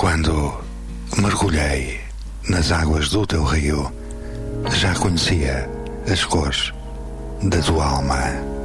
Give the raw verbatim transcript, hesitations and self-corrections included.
Quando mergulhei nas águas do teu rio, já conhecia as cores da tua alma.